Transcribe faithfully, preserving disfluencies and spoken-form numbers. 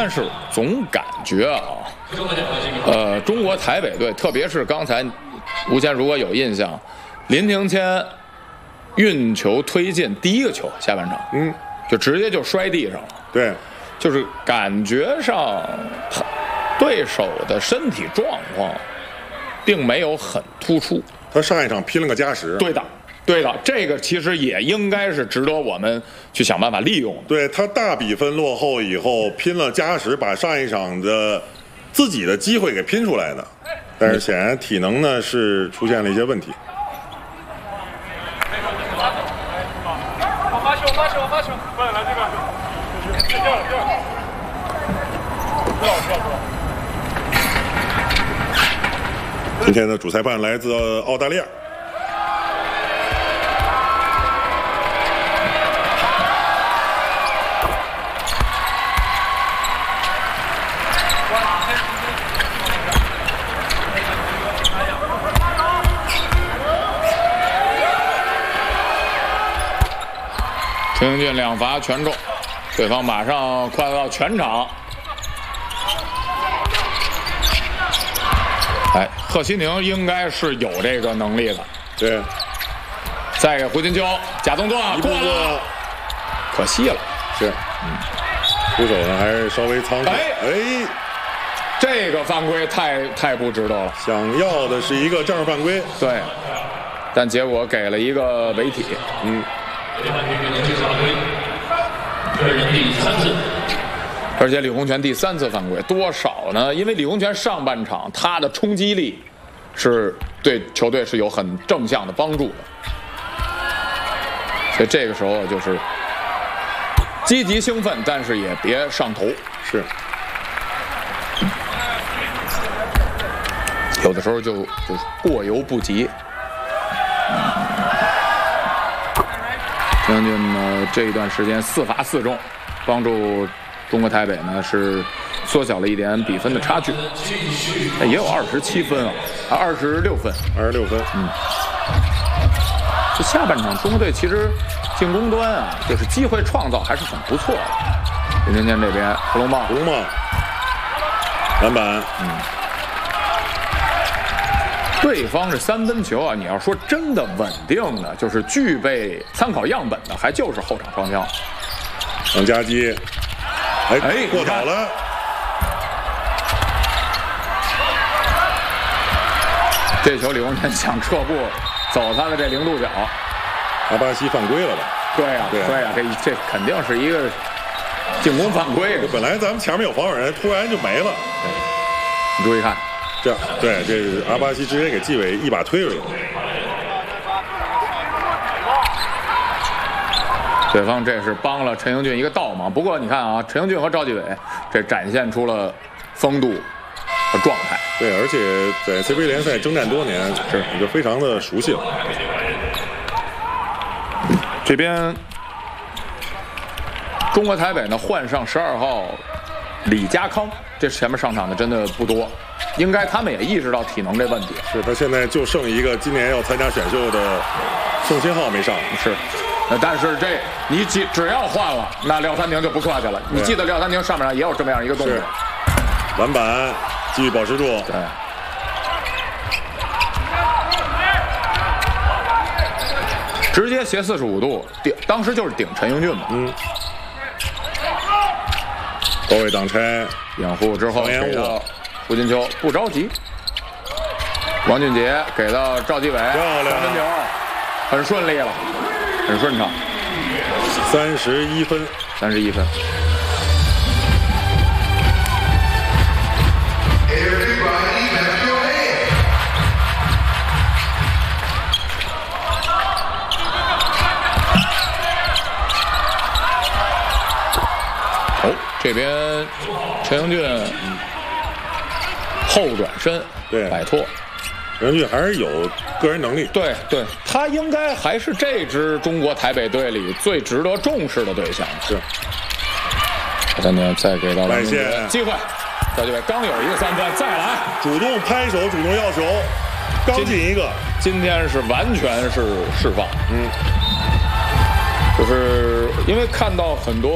但是总感觉啊，呃，中国台北队，特别是刚才吴谦如果有印象，林庭谦运球推进第一个球，下半场， 嗯， 就直接就摔地上了。 对， 就是感觉上对手的身体状况并没有很突出。 他上一场拼了个加时。 对的。对的，这个其实也应该是值得我们去想办法利用的。 对，他大比分落后以后拼了加时，把上一场的自己的机会给拼出来的。但是显然体能呢是出现了一些问题。 发球，发球，发球！过来，来这个，掉了，掉了，不要，不要，不要。 今天的主裁判来自澳大利亚。 陈英俊两罚全中，对方马上快到全场。哎，贺西宁应该是有这个能力的。 对， 再给胡金秋假动作， 一步过， 可惜了。 是，嗯，出手呢还是稍微仓促。 哎哎， 这个犯规太太不值得了。 想要的是一个正犯规， 对，但结果给了一个违体。 嗯。 而且李洪权第三次犯规，多少呢？因为李洪权上半场他的冲击力是对球队是有很正向的帮助的，所以这个时候就是积极兴奋，但是也别上头。 是， 有的时候就就是过犹不及。陈英俊呢，这一段时间四罚四中，帮助中国台北呢是缩小了一点比分的差距，也有二十七分啊，二十六分， 二十六分。 嗯，这下半场中国队其实进攻端啊，就是机会创造还是很不错的。林庭谦这边，胡龙茂， 胡龙茂，篮板， 嗯。对方是三分球啊！你要说真的稳定的，就是具备参考样本的，还就是后场双枪。 王佳基，哎哎， 过倒了。 这球李洪权想撤步，走他的这零度角。 阿巴西犯规了吧？ 对呀、啊，对呀、啊，这这肯定是一个进攻犯规。 本来咱们前面有防守人，突然就没了。 你注意看。 这对，这是阿巴西直接给纪委一把推出去。 对方这是帮了陈英俊一个倒忙，不过你看啊，陈英俊和赵继伟这展现出了风度和状态。 对，而且在 C B A 联赛征战多年，是也就非常的熟悉了。 这边中国台北呢换上十二号李家康，这前面上场的真的不多。应该他们也意识到体能这问题， 是他现在就剩一个今年要参加选秀的宋新浩没上， 是，但是这你只只要换了，那廖三宁就不客气了。你记得廖三宁上半场也有这么样一个动作， 篮板继续保持住， 对，直接斜四十五度顶，当时就是顶陈英俊嘛， 嗯，高位挡拆， 掩护之后给到胡金秋，不着急。王俊杰给到赵继伟， 漂亮， 三分球，很顺利了，很顺畅。 三十一分， 三十一分。哦，这边陈英俊。嗯后转身， 对， 摆脱， 陈英俊还是有个人能力。 对对，他应该还是这支中国台北队里最值得重视的对象。 是。 三年再给到外线机会，赵继伟刚有一个三分，再来， 主动拍手，主动要球，刚进一个。 今天是完全是释放， 嗯， 就是因为看到很多。